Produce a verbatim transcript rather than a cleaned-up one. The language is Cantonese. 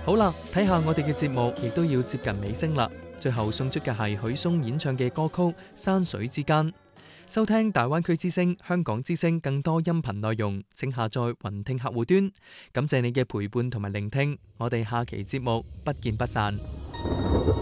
好啦，睇下我哋嘅節目亦都要接近尾聲啦。最後送出嘅係許嵩演唱嘅歌曲《山水之間》。收聽大灣區之聲、香港之聲更多音頻內容，請下載雲聽客戶端。感謝你嘅陪伴同埋聆聽，我哋下期節目不見不散。